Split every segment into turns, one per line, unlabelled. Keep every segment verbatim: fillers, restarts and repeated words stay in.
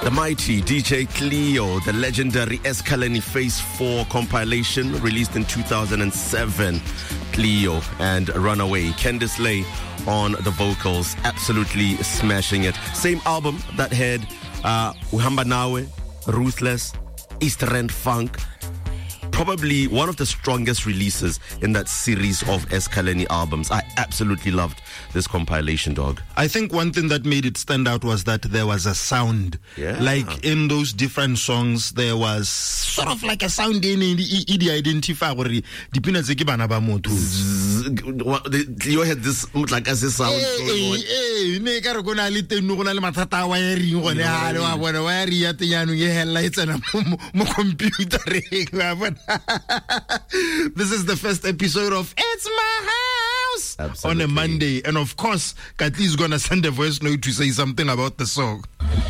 The mighty D J Cleo, the legendary Escaleni Phase four compilation released in two thousand seven. Cleo and Runaway. Candice Lay on the vocals, absolutely smashing it. Same album that had uh, Uhamba Nawe, Ruthless, Easter End Funk. Probably one of the strongest releases in that series of Escaleni albums. I absolutely loved this compilation, dog.
I think one thing that made it stand out was that there was a sound.
Yeah.
Like in those different songs, there was sort of like a sound in the identify where the peanuts are given about moto.
You had this like as a sound.
Hey, hey, make a gonna little no matata wiring on the hard one, wiring at the young lights and a computer. This is the first episode of It's My House. Absolutely. On a Monday, and of course Kathy is gonna send a voice note to say something about the song.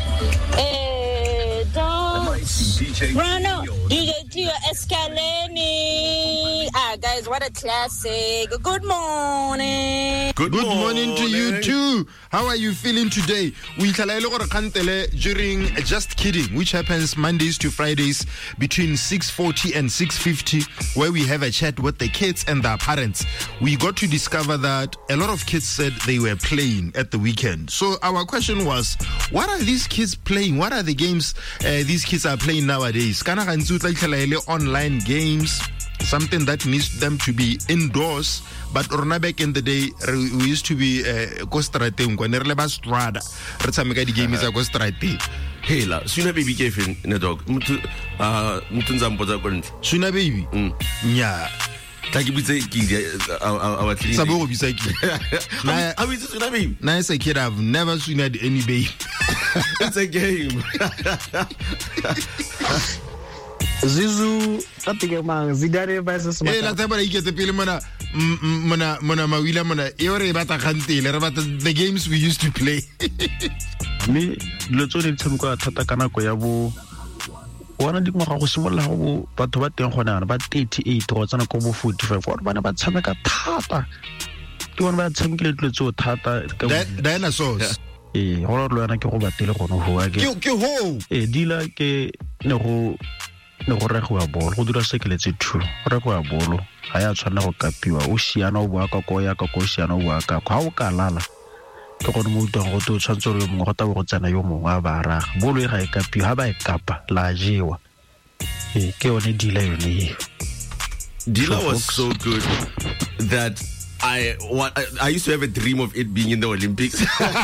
Hey, don't run out. D J Cleo Escaleni. Ah, guys, what a classic. Good morning.
Good,
Good morning.
morning
to you too. How are you feeling today? We during Just Kidding, which happens Mondays to Fridays between six forty and six fifty, where we have a chat with the kids and their parents. We got to discover that a lot of kids said they were playing at the weekend. So our question was, what are these kids playing? What are the games uh, these kids are playing nowadays? Online games, something that needs them to be indoors. But back in the day, we used to be Costrate, when they strada. The game is a Costrate.
Hey, la, Suna baby gave in a dog. Uh,
Suna baby? Yeah.
Like you say, our
Sabo Bisaki.
How is it, baby?
Nice, a kid, I've never seen any baby.
It's a game.
Zizu atige mang zidare ba se
smata. Eh la taba e iketse pele mona mona mona mawila mona e ore ba ta khantele re ba the games we used to play.
Me lo tsone tshamko thata kana go ya bo bona di ngwa go simolla go batho ba teng gona ba thirty-eight go tsana go bo forty-five gore bana ba tshameka thata. Ke bona ba tshamekile tlo tso thata
ka dinosaurs.
Eh go lo yana ke go batele gono ho wa ke.
Ke ho.
Eh dila ke ne go ne go regwa bolo go dira sekeletse two go regwa bolo ga ya tshwana go kapiwa o siana o bua ka ko ya ka ko siana o bua ka ga o ka lala ke go mo utwa go to tshwantse re mo go ta go tsena yo mongwe a ba raga bolo e ga e kapiwa ha ba e kapa la jewa e ke one dila yone e
Dila was so good that I what I, I used to have a dream of it being in the Olympics.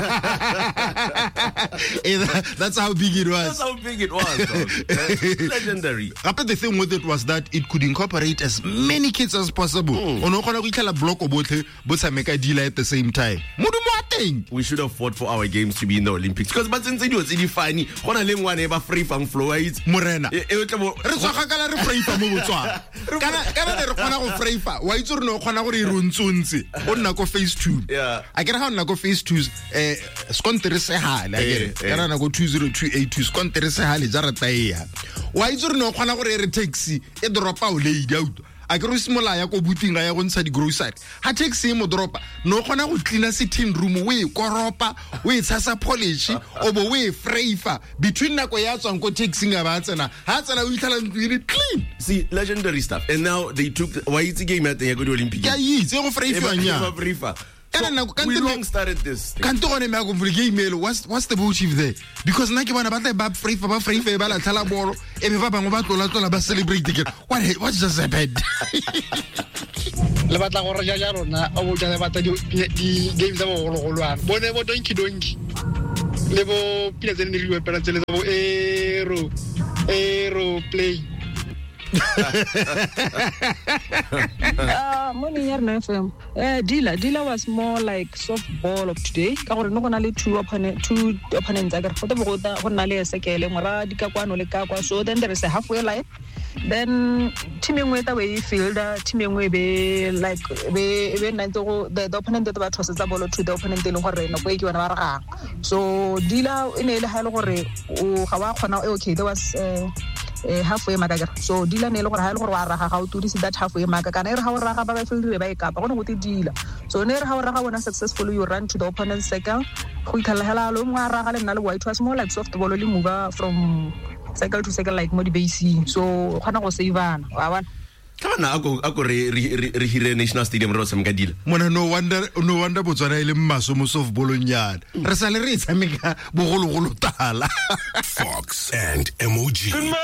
That's how big it was.
That's how big it was. Legendary.
But the thing with it was that it could incorporate as many kids as possible. Mm. block at the same time.
We should have fought for our games to be in the Olympics because but since it was really funny, one of them one ever free from flow is
Morena. Re tswa ka re free from botswa. Kana kana re khona go free fa. Wa itse re no khona go re runtsuntse. O nna go phase two.
Yeah.
A ke re ha nna go phase two eh skontere se hale a ke re kana na go two zero two eight two skontere se hale ja re taya. Wa itse re no khona go re re taxi e dropa o lady out. A ke re simola ya go butinga ya go ntsha di grocery ha taxi mo dropa no gona go clean sitting room we koropa we tshasa polish o bo we freifa between nako ya tswang go taxi nga ba tsena ha tsena o ithala ntse clean.
See, legendary stuff. And now they took why it's a game at the Olympics.
Yeah, it's go freifa nya.
So we long started this.
Can't on him go email. What's what's the motive there? Because na ke bana ba tla ba free fa ba free fa ba la thala bolo e be ba bangwe ba tlola tlola ba celebrate ke what what just happened?
Le batla gore ja ja rona o bo ja batla di games tsa bo go lwana bone bo donki donki le bo pina tse ne di wepela tse le bo aero aero play.
uh, morning Yarna F M. Uh, Dila, Dila was more like softball of today. Ka gore no gona le two opponent two opponents aga go go go na le sekele mora di ka kwano le ka kwa so then there is a halfway line. Then team engwe ta we fielder team engwe be like be be nna go the, the opponent that ba thosetsa bolo to the opponent le gore no go e ke bana ba raga. So Dila ene le ha le gore o ga wa khona okay there was uh, eh halfway mark ka so dila ne le gore ha ile gore wa raga ga o tudisi that halfway mark kana ere ha o raga ba ba feel ba e kapa gone go te dila so ne re ha o raga bona successfully you run to the opponent's circle go ikhala hela lo mwa raga le nna le white was more like soft ball le move from circle to circle like mo di basing so khona go save ana wa bona
kana ako ako re re hire National Stadium ro semka dila
mona no wonder no wonder Botswana ile mmaso mo soft ball nyana re sa le re tshameka bogologolo tala
Fox and M O G.